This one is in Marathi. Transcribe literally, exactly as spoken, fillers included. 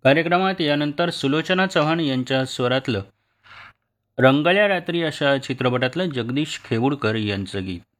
कार्यक्रमात यानंतर सुलोचना चव्हाण यांच्या स्वरातलं रंगल्या रात्री अशा चित्रपटातलं जगदीश खेवुडकर यांचं गीत.